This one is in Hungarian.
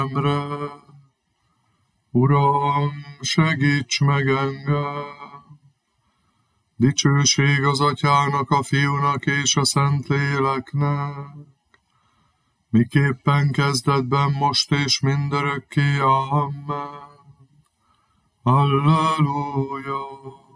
Uram, segíts meg engem! Dicsőség az Atyának, a Fiúnak és a Szentléleknek, miképpen kezdetben, most és mindörökké. Amen. Alleluja!